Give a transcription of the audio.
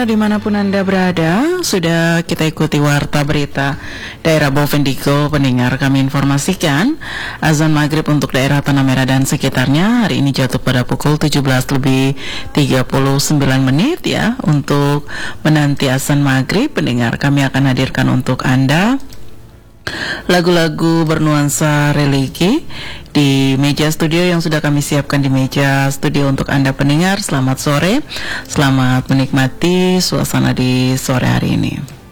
pendengar dimanapun Anda berada, sudah kita ikuti warta berita daerah Bovendigul. Pendengar, kami informasikan azan maghrib untuk daerah Tanah Merah dan sekitarnya hari ini jatuh pada pukul 17:39 ya. Untuk menanti azan maghrib, pendengar, kami akan hadirkan untuk Anda lagu-lagu bernuansa religi di meja studio yang sudah kami siapkan di meja studio untuk Anda pendengar. Selamat sore, selamat menikmati suasana di sore hari ini.